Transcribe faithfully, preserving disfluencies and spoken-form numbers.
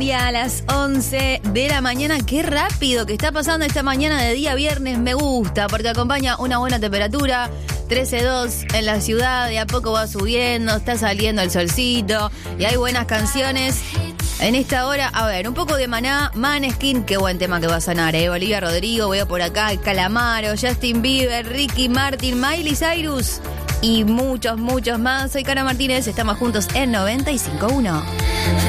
cumbia a las once de la mañana. Qué rápido que está pasando esta mañana de día viernes. Me gusta porque acompaña una buena temperatura. trece coma dos en la ciudad. De a poco va subiendo. Está saliendo el solcito. Y hay buenas canciones. En esta hora, a ver, un poco de Maná, Maneskin, qué buen tema que va a sonar, ¿eh? Olivia Rodrigo, veo por acá, el Calamaro, Justin Bieber, Ricky Martin, Miley Cyrus y muchos, muchos más. Soy Cara Martínez, estamos juntos en noventa y cinco punto uno.